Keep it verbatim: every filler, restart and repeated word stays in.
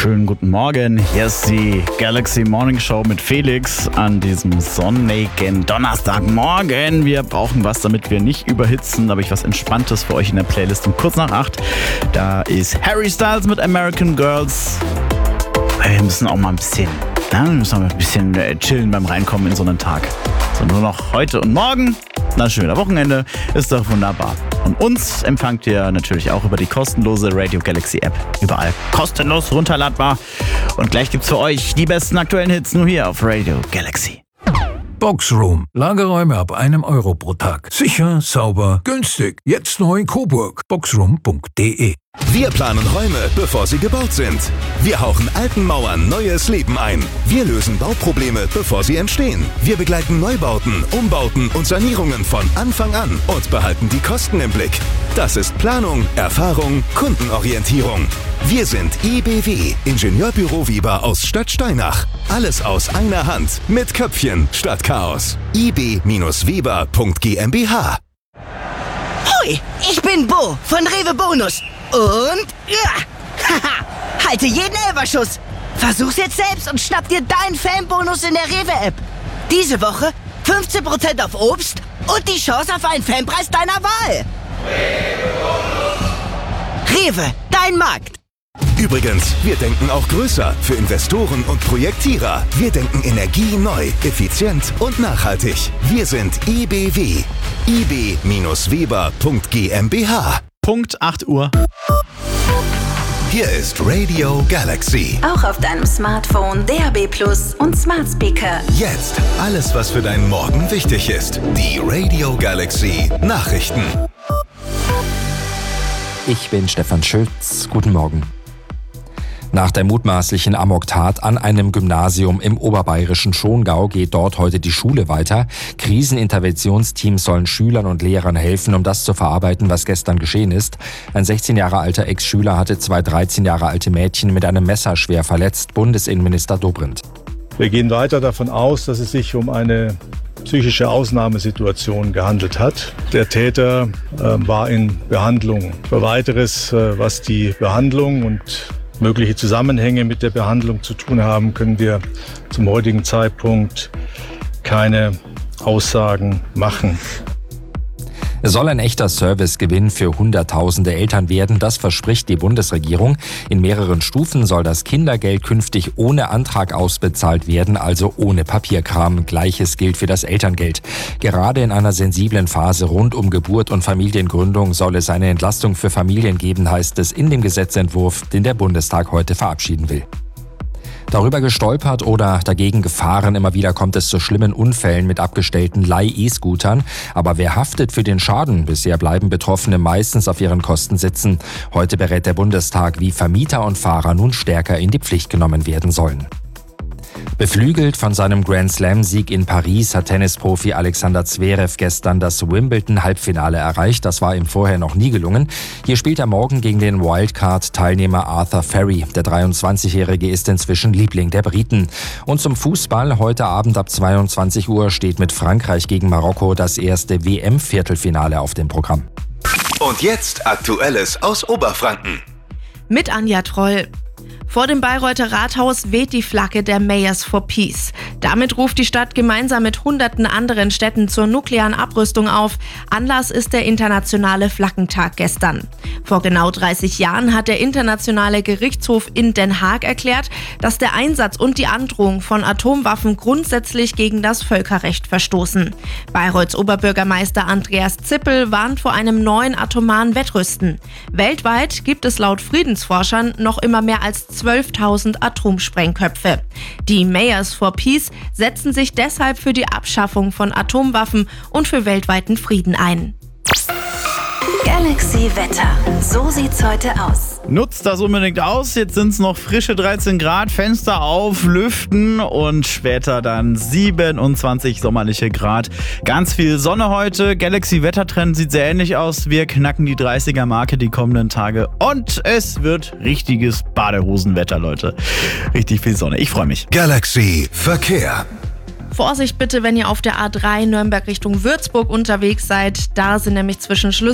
Schönen guten Morgen, hier ist die Galaxy Morning Show mit Felix an diesem sonnigen Donnerstagmorgen. Wir brauchen was, damit wir nicht überhitzen. Da habe ich was Entspanntes für euch in der Playlist um kurz nach acht. Da ist Harry Styles mit American Girls. Wir müssen auch mal ein bisschen, na, wir müssen auch mal ein bisschen chillen beim Reinkommen in so einen Tag. So, nur noch heute und morgen. Na schön, am Wochenende ist doch wunderbar. Und uns empfangt ihr natürlich auch über die kostenlose Radio Galaxy App. Überall kostenlos runterladbar. Und gleich gibt's für euch die besten aktuellen Hits nur hier auf Radio Galaxy. Boxroom. Lagerräume ab einem Euro pro Tag. Sicher, sauber, günstig. Jetzt neu in Coburg. boxroom punkt de. Wir planen Räume, bevor sie gebaut sind. Wir hauchen alten Mauern neues Leben ein. Wir lösen Bauprobleme, bevor sie entstehen. Wir begleiten Neubauten, Umbauten und Sanierungen von Anfang an und behalten die Kosten im Blick. Das ist Planung, Erfahrung, Kundenorientierung. Wir sind I B W, Ingenieurbüro Weber aus Stadtsteinach. Alles aus einer Hand, mit Köpfchen statt Chaos. i b Weber punkt g m b h. Hoi, ich bin Bo von Rewe Bonus. Und, ja, haha, halte jeden Elferschuss. Versuch's jetzt selbst und schnapp dir deinen Fanbonus in der Rewe-App. Diese Woche fünfzehn Prozent auf Obst und die Chance auf einen Fanpreis deiner Wahl. Rewe, dein Markt. Übrigens, wir denken auch größer für Investoren und Projektierer. Wir denken Energie neu, effizient und nachhaltig. Wir sind I B W. i b Weber punkt g m b h. Punkt acht Uhr. Hier ist Radio Galaxy. Auch auf deinem Smartphone, D A B Plus und Smart Speaker. Jetzt alles, was für deinen Morgen wichtig ist. Die Radio Galaxy Nachrichten. Ich bin Stefan Schütz. Guten Morgen. Nach der mutmaßlichen Amoktat an einem Gymnasium im oberbayerischen Schongau geht dort heute die Schule weiter. Kriseninterventionsteams sollen Schülern und Lehrern helfen, um das zu verarbeiten, was gestern geschehen ist. Ein sechzehn Jahre alter Ex-Schüler hatte zwei dreizehn Jahre alte Mädchen mit einem Messer schwer verletzt. Bundesinnenminister Dobrindt. Wir gehen weiter davon aus, dass es sich um eine psychische Ausnahmesituation gehandelt hat. Der Täter äh, war in Behandlung. Für Weiteres, äh, was die Behandlung und mögliche Zusammenhänge mit der Behandlung zu tun haben, können wir zum heutigen Zeitpunkt keine Aussagen machen. Es soll ein echter Servicegewinn für Hunderttausende Eltern werden, das verspricht die Bundesregierung. In mehreren Stufen soll das Kindergeld künftig ohne Antrag ausbezahlt werden, also ohne Papierkram. Gleiches gilt für das Elterngeld. Gerade in einer sensiblen Phase rund um Geburt und Familiengründung soll es eine Entlastung für Familien geben, heißt es in dem Gesetzentwurf, den der Bundestag heute verabschieden will. Darüber gestolpert oder dagegen gefahren, immer wieder kommt es zu schlimmen Unfällen mit abgestellten Leih-E-Scootern. Aber wer haftet für den Schaden? Bisher bleiben Betroffene meistens auf ihren Kosten sitzen. Heute berät der Bundestag, wie Vermieter und Fahrer nun stärker in die Pflicht genommen werden sollen. Beflügelt von seinem Grand-Slam-Sieg in Paris hat Tennisprofi Alexander Zverev gestern das Wimbledon-Halbfinale erreicht. Das war ihm vorher noch nie gelungen. Hier spielt er morgen gegen den Wildcard-Teilnehmer Arthur Ferry. Der dreiundzwanzigjährige ist inzwischen Liebling der Briten. Und zum Fußball. Heute Abend ab zweiundzwanzig Uhr steht mit Frankreich gegen Marokko das erste W M-Viertelfinale auf dem Programm. Und jetzt Aktuelles aus Oberfranken. Mit Anja Troll. Vor dem Bayreuther Rathaus weht die Flagge der Mayors for Peace. Damit ruft die Stadt gemeinsam mit hunderten anderen Städten zur nuklearen Abrüstung auf. Anlass ist der internationale Flaggentag gestern. Vor genau dreißig Jahren hat der Internationale Gerichtshof in Den Haag erklärt, dass der Einsatz und die Androhung von Atomwaffen grundsätzlich gegen das Völkerrecht verstoßen. Bayreuths Oberbürgermeister Andreas Zippel warnt vor einem neuen atomaren Wettrüsten. Weltweit gibt es laut Friedensforschern noch immer mehr als zwölftausend Atomsprengköpfe. Die Mayors for Peace setzen sich deshalb für die Abschaffung von Atomwaffen und für weltweiten Frieden ein. Galaxy Wetter. So sieht's heute aus. Nutzt das unbedingt aus. Jetzt sind es noch frische dreizehn Grad, Fenster auf, lüften und später dann siebenundzwanzig sommerliche Grad. Ganz viel Sonne heute. Galaxy Wettertrend sieht sehr ähnlich aus. Wir knacken die dreißiger Marke die kommenden Tage und es wird richtiges Badehosenwetter, Leute. Richtig viel Sonne. Ich freue mich. Galaxy Verkehr. Vorsicht bitte, wenn ihr auf der A drei Nürnberg Richtung Würzburg unterwegs seid. Da sind nämlich zwischen Schlüssel